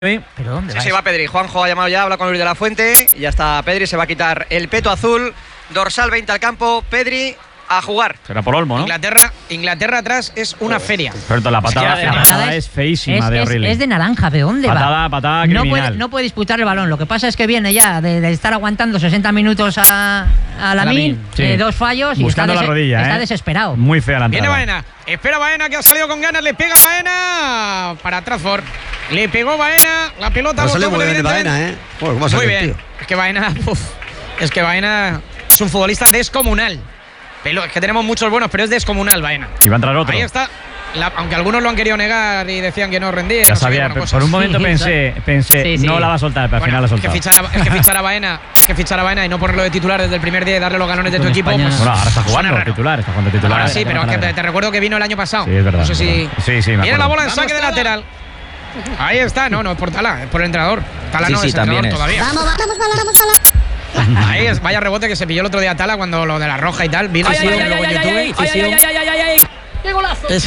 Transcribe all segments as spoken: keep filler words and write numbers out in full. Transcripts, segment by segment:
¿Pero dónde Sí, va sí, eso? va Pedri. Juanjo ha llamado ya, habla con Luis de la Fuente. Y ya está Pedri, se va a quitar el peto azul. Dorsal veinte al campo. Pedri a jugar. Será por Olmo, ¿no? Inglaterra, Inglaterra atrás es una feria. Pero la patada, Es que la la patada patada es, es- feísima Es, de es- O'Reilly. es de naranja, ¿de dónde patada, va? patada no criminal. puede, no puede disputar el balón. Lo que pasa es que viene ya de, de estar aguantando sesenta minutos a, a Lamine, Sí. eh, dos fallos y Buscando está, la des- rodilla, está ¿eh? desesperado. Muy fea la entrada. Viene Baena. Espera Baena, que ha salido con ganas. Le pega Baena para Trafford. Le pegó Baena. La pelota No botó, sale muy bien de evidentemente. Baena, ¿eh? Joder, ¿cómo ha Muy salido, bien. tío? Es que Baena, uf, es que Baena es un futbolista descomunal. Pero es que tenemos muchos buenos, pero es descomunal Baena. Y va a entrar otro. Ahí está. La- aunque algunos lo han querido negar y decían que no rendía. Ya no sé sabía, qué, bueno, pe- cosas. por un momento Sí, pensé, pensé sí, sí. no la va a soltar, pero al Bueno, final la ha es que soltado. fichar a, es que fichar a Baena, es que fichar a Baena y no ponerlo de titular desde el primer día y darle los galones de tu Con equipo. España- Pues, Bueno, ahora está suena jugando raro. titular, está jugando titular. Ahora sí, pero es que Para te, te recuerdo que vino el año pasado. Sí, es verdad, No sé es si. verdad. Sí, sí, me Viene la acuerdo. bola en saque de lateral. Ahí está, no, no es por Tala, es por el entrenador. Tala Sí, no sí, es entrenador también es. todavía. Vamos, vamos, vamos, vamos, vamos. Ahí es, vaya rebote que se pilló el otro día Tala cuando lo de la roja y tal. Vino Ay, y ay, luego ay, en ay, YouTube. ay, ay, ay, ay, ay, ay, ay, ay. ¡Qué golazo! Es-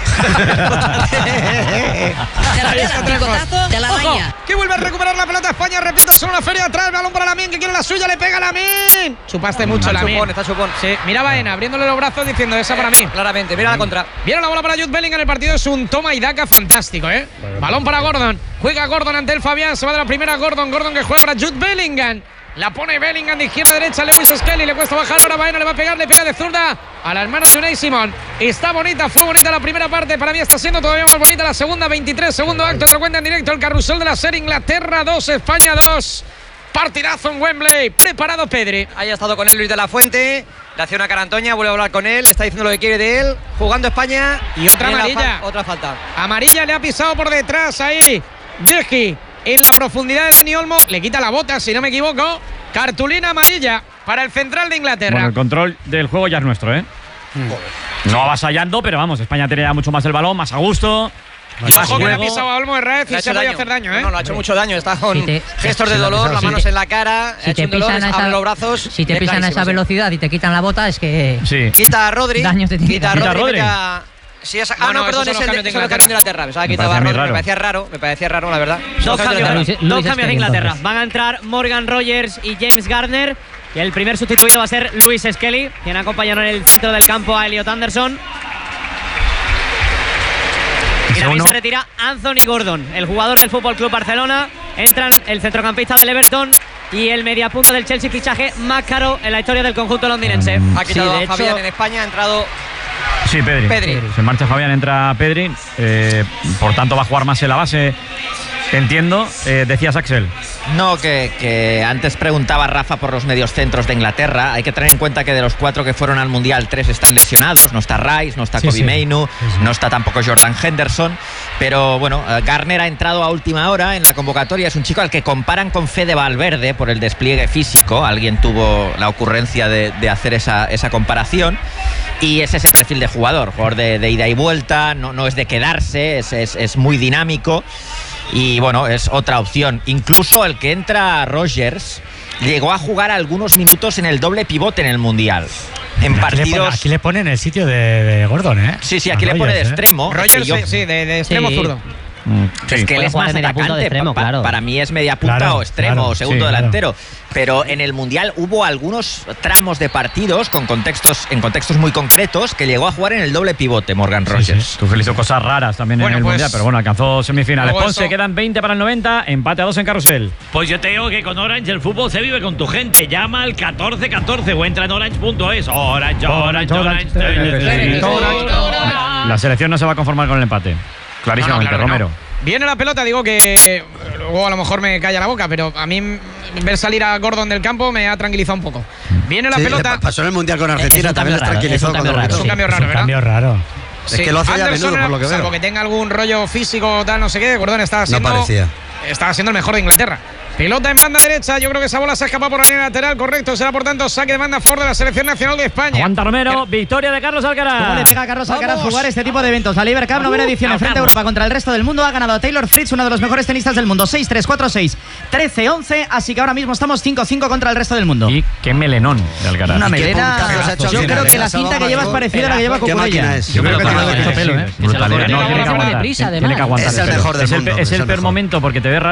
Te la pega, picotazo, te la Ojo, daña. que vuelve a recuperar la pelota España, repito, son una feria atrás, balón para Lamine, que quiere la suya, le pega Lamine. Chupaste mucho Está Lamine. chupón, está chupón. Sí, mira Baena, abriéndole los brazos diciendo esa para mí. Claramente, mira la contra. Viene la bola para Jude Bellingham, el partido es un toma y daca fantástico, ¿eh? Balón para Gordon, juega Gordon ante el Fabián, se va de la primera Gordon, Gordon que juega para Jude Bellingham. La pone Bellingham de izquierda a derecha, Lewis Skelly, le cuesta bajar, ahora Baena le va a pegar, le pega de zurda a la hermana de Unai Simón. Está bonita, fue bonita la primera parte, para mí está siendo todavía más bonita la segunda, veintitrés, segundo acto, te lo cuenta en directo el carrusel de la serie, Inglaterra dos, España dos. Partidazo en Wembley, preparado Pedri. Ahí ha estado con él Luis de la Fuente. Le hace una cara a Antoña, vuelve a hablar con él. Le está diciendo lo que quiere de él. Jugando España. Y otra Viene la amarilla. fa- Otra falta. Amarilla le ha pisado por detrás ahí. Virgi en la profundidad de Dani Olmo. Le quita la bota, si no me equivoco. Cartulina amarilla para el central de Inglaterra. Bueno, el control del juego ya es nuestro, ¿eh? No avasallando, pero vamos, España tenía mucho más el balón, más a gusto. Y Ojo que le ha juego. pisado a Olmo Herrez Le ha y se hecho puede daño. hacer daño, ¿eh? No, no, le ha hecho mucho daño. Está con Si te- gestos de si la dolor, pisado, las sí. manos Si te- en la cara. Si ha te hecho un dolor, pisan a abre esa, los brazos. si te y es pisan a esa clarísimo, sí. velocidad y te quitan la bota, es que Sí. Quita a Rodri. Daños te tiene Quita a que hacer. Rodri. Rodri. mete a- Sí, esa- No, ah, no, no, perdón, esos es son el los de cambios de es el cambio de Inglaterra. Pensaba que Me quitaba a parecía muy Rodri. Me raro. parecía raro, me parecía raro, la verdad. Dos Son cambios, de de, Inglaterra. Luis- dos Luis cambios de Skelly, Inglaterra. entonces. Van a entrar Morgan Rogers y James Garner. Y el primer sustituido va a ser Lewis Skelly, quien acompañó en el centro del campo a Elliot Anderson. Y también segundo. se retira Anthony Gordon, el jugador del Fútbol Club Barcelona. Entran el centrocampista del Everton y el mediapunta del Chelsea, fichaje más caro en la historia del conjunto londinense. Ha quitado Sí, de a Fabián hecho- en España, ha entrado Sí, Pedri. Pedri. Se marcha Fabián, entra Pedri. eh, por tanto, va a jugar más en la base. Entiendo. Eh, decías, Axel. No, que, que antes preguntaba Rafa por los mediocentros de Inglaterra. Hay que tener en cuenta que de los cuatro que fueron al Mundial, tres están lesionados. No está Rice, no está Sí, Kobe sí. Mainu, Sí, sí. no está tampoco Jordan Henderson. Pero bueno, eh, Garner ha entrado a última hora en la convocatoria. Es un chico al que comparan con Fede Valverde por el despliegue físico. Alguien tuvo la ocurrencia de, de hacer esa, esa comparación. Y es ese perfil de jugador, jugador de, de ida y vuelta, no, no es de quedarse, es, es, es muy dinámico. Y bueno, es otra opción. Incluso el que entra Rogers llegó a jugar algunos minutos en el doble pivote en el Mundial. En Aquí le, partidos. pone, aquí le ponen el sitio de, de Gordon, ¿eh? Sí, sí, A aquí le pone de Rogers, ¿eh? extremo. Rogers, que yo- sí, sí, de, de extremo Sí. zurdo. Es que él Puede es jugar más de media punta o de atacante. extremo, pa- claro. Para mí es media punta Claro, o extremo claro, o segundo sí, claro. delantero. Pero en el Mundial hubo algunos tramos de partidos con contextos, en contextos muy concretos que llegó a jugar en el doble pivote Morgan Sí, Rogers. sí. Tuchel hizo cosas raras también Bueno, en el pues, Mundial, pero bueno, alcanzó semifinales. luego Ponce, eso- quedan veinte para el noventa, empate a dos en carrusel. Pues yo te digo que con Orange el fútbol se vive con tu gente. Llama al catorce catorce o entra en orange punto es. Orange, Orange, Orange. Orange, Orange. La selección no se va a conformar con el empate. Clarísimamente, No, no, claro que Romero. no. Viene la pelota, digo que eh, luego a lo mejor me calla la boca, pero a mí m- ver salir a Gordon del campo me ha tranquilizado un poco. Viene la Sí, pelota. le pa- pasó en el Mundial con Argentina, un también les cambio raro, tranquilizó es un cuando cambio lo raro, Es un quitó. cambio Es raro, un ¿verdad? cambio raro. Es que lo hace ya a Anderson menudo, era- por lo que salvo veo. que tenga algún rollo físico o tal, no sé qué, Gordon estaba No siendo, parecía. estaba siendo el mejor de Inglaterra. Pelota en banda derecha. Yo creo que esa bola se ha escapado por la línea lateral. Correcto. Será por tanto saque de banda a favor de la selección nacional de España. Aguanta Romero. Victoria de Carlos Alcaraz. ¿Cómo le pega a Carlos Alcaraz Vamos. jugar este tipo de eventos? La Liberty Cup, novena edición, enfrente a Europa contra el resto del mundo. Ha ganado a Taylor Fritz, uno de los mejores tenistas del mundo. seis tres, cuatro seis, trece once. Así que ahora mismo estamos cinco cinco contra el resto del mundo. Y qué melenón de Alcaraz. Una qué melena. puntazo se ha hecho al Yo final, creo que eh. la Ha cinta salvado que llevas Marco. parecida a la que lleva ¿Qué máquina Cucurella. es? Yo creo que Pero tiene para mucho que- pelo, ¿eh? sí, Brutalidad. se la No, corrió. tiene que Una aguantar. prisa, Tiene que además. aguantar. Es el mejor del Es el- mundo, Es es el el peor mejor. momento porque te ves